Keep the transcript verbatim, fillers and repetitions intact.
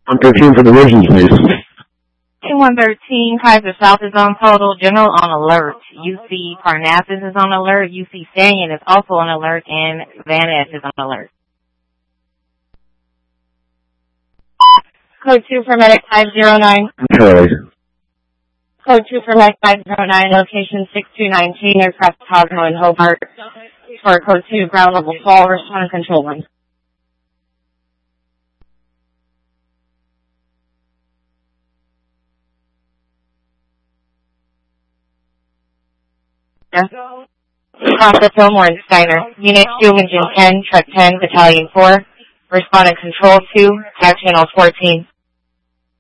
one thirteen for the Virgin, please. one thirteen, Kaiser South is on total. General on alert. U C Parnassus is on alert. U C Stanton is also on alert. And Van Ness is on alert. Code two for Medic five zero nine. Charlie. Code two for Medic five zero nine, location six two one nine, aircraft Cosmo in Hobart. For code two, ground level fall, respond to control one. Process Fillmore and Steiner. Unit two, Engine ten, Truck ten, Battalion four. Respond to control two, Air Channel fourteen.